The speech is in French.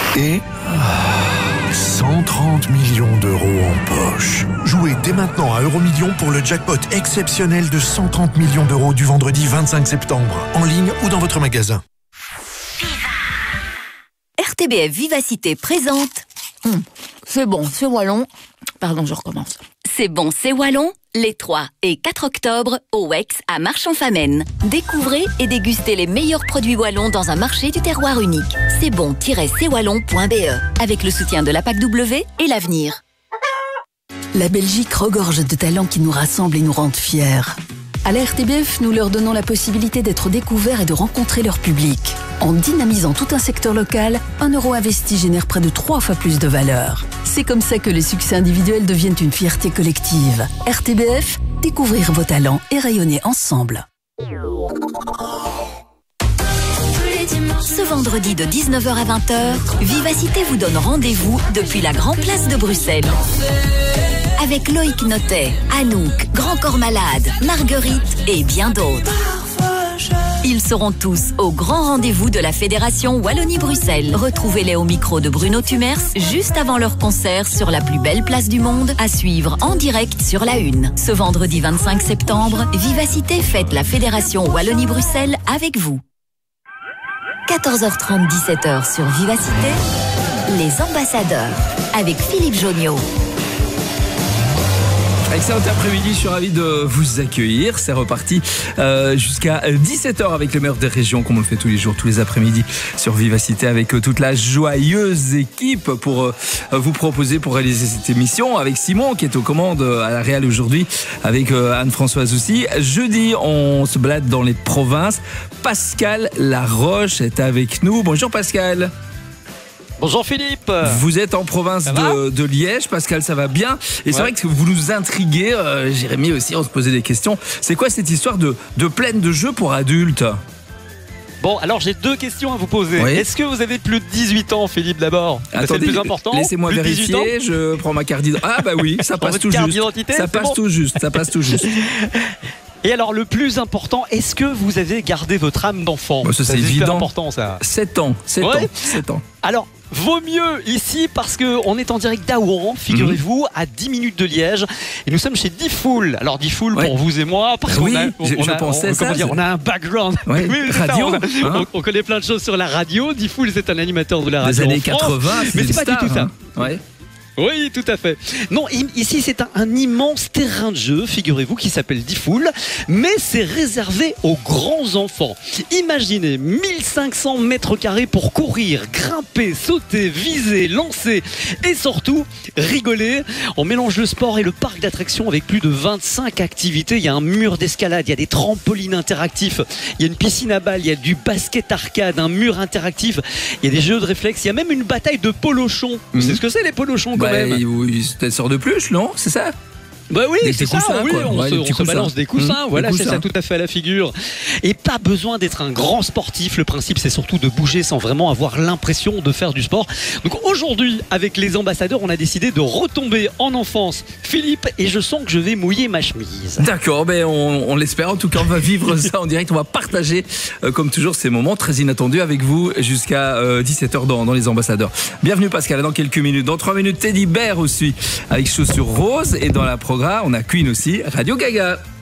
et 130 millions d'euros en poche. Jouez dès maintenant à Euromillions pour le jackpot exceptionnel de 130 millions d'euros du vendredi 25 septembre, en ligne ou dans votre magasin. RTBF Vivacité présente. C'est bon, c'est wallon. Pardon, je recommence. C'est bon, c'est wallon. Les 3 et 4 octobre au WEX à Marchand-Famenne. Découvrez et dégustez les meilleurs produits wallons dans un marché du terroir unique. C'est bon-cwallon.be avec le soutien de la PAC-W et l'Avenir. La Belgique regorge de talents qui nous rassemblent et nous rendent fiers. À la RTBF, nous leur donnons la possibilité d'être découverts et de rencontrer leur public. En dynamisant tout un secteur local, 1 euro investi génère près de 3 fois plus de valeur. C'est comme ça que les succès individuels deviennent une fierté collective. RTBF, découvrir vos talents et rayonner ensemble. Ce vendredi de 19h à 20h, Vivacité vous donne rendez-vous depuis la Grand Place de Bruxelles. Avec Loïc Notet, Anouk, Grand Corps Malade, Marguerite et bien d'autres. Ils seront tous au grand rendez-vous de la Fédération Wallonie-Bruxelles. Retrouvez-les au micro de Bruno Tumers juste avant leur concert sur la plus belle place du monde, à suivre en direct sur la Une. Ce vendredi 25 septembre, Vivacité fête la Fédération Wallonie-Bruxelles avec vous. 14h30, 17h sur Vivacité, les ambassadeurs avec Philippe Jonniot. Excellent après-midi, je suis ravi de vous accueillir. C'est reparti jusqu'à 17h avec le meilleur des régions, comme on le fait tous les jours, tous les après-midi sur Vivacité, avec toute la joyeuse équipe pour vous proposer, pour réaliser cette émission, avec Simon qui est aux commandes à la Réal aujourd'hui, avec Anne-Françoise aussi. Jeudi, on se balade dans les provinces. Pascal Laroche est avec nous. Bonjour Pascal. Bonjour Philippe. Vous êtes en province de Liège. Pascal, ça va bien. Et c'est vrai que vous nous intriguez, Jérémy aussi, on se posait des questions. C'est quoi cette histoire de plaine de jeux pour adultes ? Bon, alors j'ai 2 questions à vous poser. Oui. Est-ce que vous avez plus de 18 ans, Philippe, d'abord ? C'est le plus important. Laissez-moi vérifier, je prends ma carte d'identité. Ah bah oui, ça passe tout juste. Ça passe tout juste, ça passe tout juste. Et alors, le plus important, est-ce que vous avez gardé votre âme d'enfant ? Ça, c'est évident. Important, ça. 7 ans. Alors, vaut mieux ici parce qu'on est en direct d'Aouran, figurez-vous, à 10 minutes de Liège. Et nous sommes chez Diffoul. Alors, Diffoul pour vous et moi, parce qu'on on a un background. Oui, radio. On connaît plein de choses sur la radio. Diffoul, c'est un animateur de la radio. Des années 80, mais c'est pas du tout ça. Ouais. Oui, tout à fait. Non, ici c'est un immense terrain de jeu, figurez-vous, qui s'appelle Diffoul, mais c'est réservé aux grands enfants. Imaginez 1500 mètres carrés pour courir, grimper, sauter, viser, lancer et surtout rigoler. On mélange le sport et le parc d'attractions avec plus de 25 activités. Il y a un mur d'escalade, il y a des trampolines interactifs, il y a une piscine à balles, il y a du basket arcade, un mur interactif, il y a des jeux de réflexes, il y a même une bataille de polochons. Vous savez ce que c'est les polochons ? C'est une sorte de peluche, non ? C'est ça ? Bah oui, c'est ça, coussins, oui, on se balance des coussins, voilà, c'est ça tout à fait à la figure. Et pas besoin d'être un grand sportif, le principe c'est surtout de bouger sans vraiment avoir l'impression de faire du sport. Donc aujourd'hui, avec les ambassadeurs, on a décidé de retomber en enfance. Philippe, et je sens que je vais mouiller ma chemise. D'accord, on l'espère, en tout cas on va vivre ça en direct, on va partager comme toujours ces moments très inattendus avec vous jusqu'à 17h dans les ambassadeurs. Bienvenue Pascal, dans quelques minutes, dans 3 minutes Teddy Bear aussi, avec Chaussures Roses, et dans la on a Queen aussi, Radio Gaga.